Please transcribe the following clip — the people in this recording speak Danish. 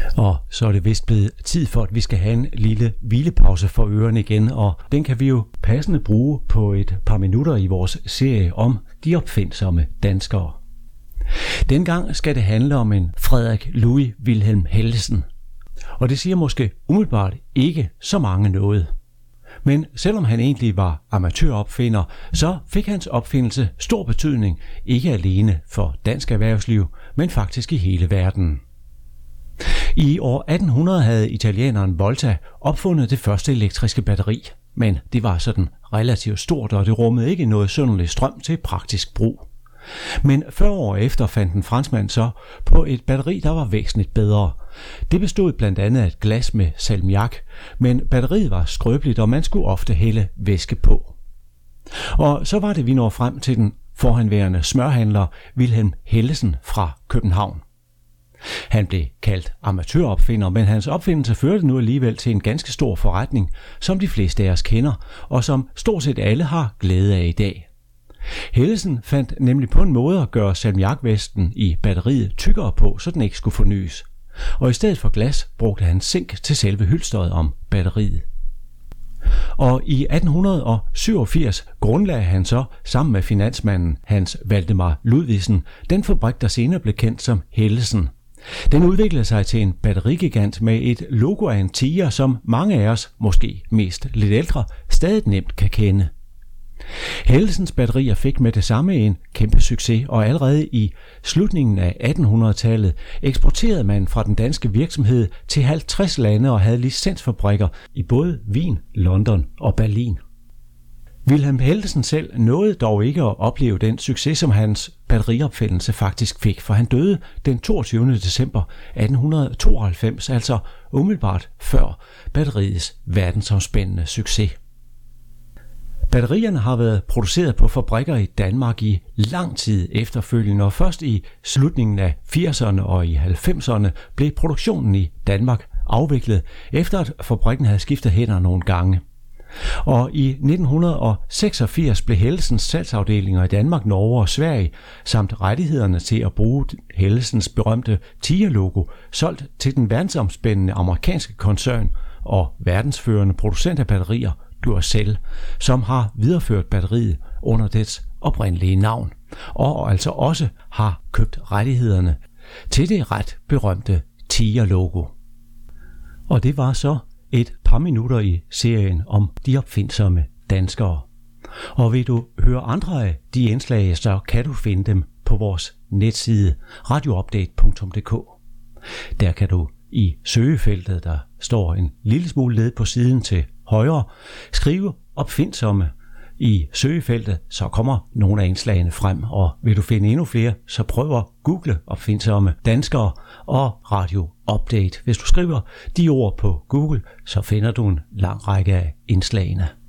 Og så er det vist blevet tid for, at vi skal have en lille hvilepause for ørerne igen, og den kan vi jo passende bruge på et par minutter i vores serie om de opfindsomme danskere. Dengang skal det handle om en Frederik Louis Wilhelm Hellesen, og det siger måske umiddelbart ikke så mange noget. Men selvom han egentlig var amatøropfinder, så fik hans opfindelse stor betydning, ikke alene for dansk erhvervsliv, men faktisk i hele verden. I år 1800 havde italieneren Volta opfundet det første elektriske batteri, men det var sådan relativt stort, og det rummede ikke noget synderlig strøm til praktisk brug. Men 40 år efter fandt en franskmand så på et batteri, der var væsentligt bedre. Det bestod blandt andet af et glas med salmiak, men batteriet var skrøbeligt, og man skulle ofte hælde væske på. Og så var det, vi når frem til den forhenværende smørhandler Wilhelm Hellesen fra København. Han blev kaldt amatøropfinder, men hans opfindelse førte nu alligevel til en ganske stor forretning, som de fleste af os kender, og som stort set alle har glæde af i dag. Hellesen fandt nemlig på en måde at gøre salmiakvæsken i batteriet tykkere på, så den ikke skulle fornyes. Og i stedet for glas brugte han zink til selve hylstret om batteriet. Og i 1887 grundlagde han så sammen med finansmanden Hans Valdemar Ludvigsen den fabrik, der senere blev kendt som Hellesen. Den udviklede sig til en batterigigant med et logo af en tiger, som mange af os, måske mest lidt ældre, stadig nemt kan kende. Hellesens batterier fik med det samme en kæmpe succes, og allerede i slutningen af 1800-tallet eksporterede man fra den danske virksomhed til 50 lande og havde licensfabrikker i både Wien, London og Berlin. Wilhelm Hellesen selv nåede dog ikke at opleve den succes, som hans batteriopfindelse faktisk fik, for han døde den 22. december 1892, altså umiddelbart før batteriets verdensomspændende succes. Batterierne har været produceret på fabrikker i Danmark i lang tid efterfølgende, og først i slutningen af 80'erne og i 90'erne blev produktionen i Danmark afviklet, efter at fabrikken havde skiftet hænder nogle gange. Og i 1986 blev Hellesens salgsafdelinger i Danmark, Norge og Sverige samt rettighederne til at bruge Hellesens berømte tigerlogo solgt til den verdensomspændende amerikanske koncern og verdensførende producent af batterier Duracell, som har videreført batteriet under dets oprindelige navn, og altså også har købt rettighederne til det ret berømte tigerlogo. Og det var så et par minutter i serien om de opfindsomme danskere. Og vil du høre andre af de indslag, så kan du finde dem på vores netside radioupdate.dk. Der kan du i søgefeltet, der står en lille smule nede på siden til højre, skrive opfindsomme i søgefeltet, så kommer nogle af indslagene frem, og vil du finde endnu flere, så prøv at google opfindsomme danskere og Radio Update. Hvis du skriver de ord på Google, så finder du en lang række af indslagene.